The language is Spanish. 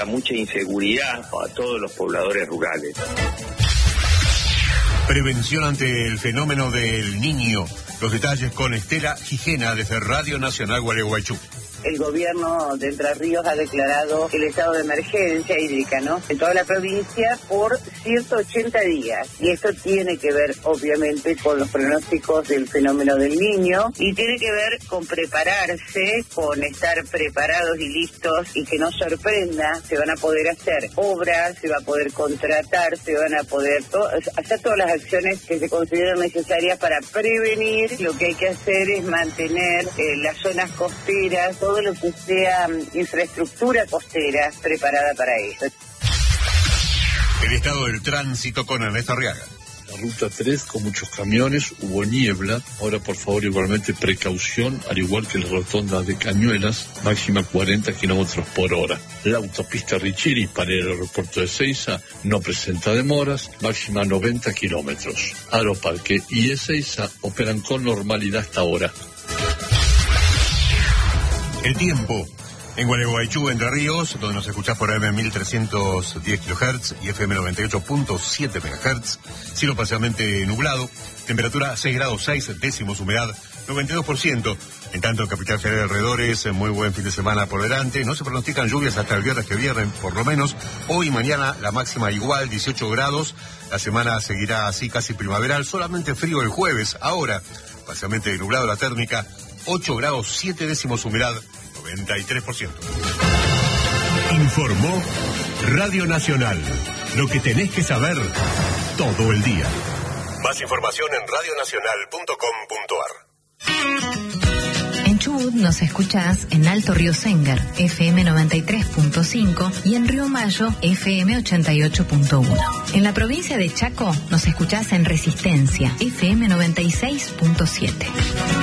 Mucha inseguridad a todos los pobladores rurales. Prevención ante el fenómeno del Niño. Los detalles con Estela Gijena desde Radio Nacional Gualeguaychú. El gobierno de Entre Ríos ha declarado el estado de emergencia hídrica, ¿no?, en toda la provincia por 180 días. Y esto tiene que ver, obviamente, con los pronósticos del fenómeno del Niño y tiene que ver con prepararse, con estar preparados y listos y que no sorprenda. Se van a poder hacer obras, se va a poder contratar, se van a poder hacer todas las acciones que se consideran necesarias para prevenir. Lo que hay que hacer es mantener las zonas costeras, todo lo que sea infraestructura costera preparada para eso. El estado del tránsito con Ernesto Arriaga. La ruta 3 con muchos camiones, hubo niebla. Ahora, por favor, igualmente precaución, al igual que la rotonda de Cañuelas, máxima 40 kilómetros por hora. La autopista Richiri para el aeropuerto de Ezeiza no presenta demoras, máxima 90 kilómetros. Aeroparque y Ezeiza operan con normalidad hasta ahora. El tiempo en Gualeguaychú, Entre Ríos, donde nos escuchás por AM 1310 kHz y FM 98.7 MHz, cielo parcialmente nublado, temperatura 6 grados 6 décimos, humedad 92%. En tanto, en Capital Federal de alrededores, muy buen fin de semana por delante. No se pronostican lluvias hasta el viernes que viene, por lo menos. Hoy y mañana la máxima igual, 18 grados. La semana seguirá así, casi primaveral. Solamente frío el jueves. Ahora, parcialmente nublado la térmica. 8 grados 7 décimos, humedad 93%. Informó Radio Nacional. Lo que tenés que saber todo el día. Más información en radionacional.com.ar. En Chubut nos escuchás en Alto Río Sengar, FM 93.5 y en Río Mayo, FM 88.1. En la provincia de Chaco nos escuchás en Resistencia, FM 96.7.